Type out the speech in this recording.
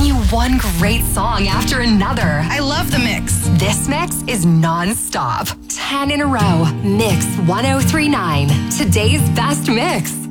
you one great song after another. I love the mix. This mix is non-stop. 10 in a row. Mix 1039. Today's best mix.